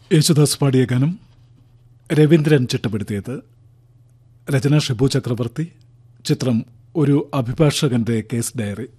യേശുദാസ് പാടിയ ഗാനം രവീന്ദ്രൻ ചിട്ടപ്പെടുത്തിയത്. രചന ഷിബു ചക്രവർത്തി. ചിത്രം ഒരു അഭിഭാഷകന്റെ കേസ് ഡയറി.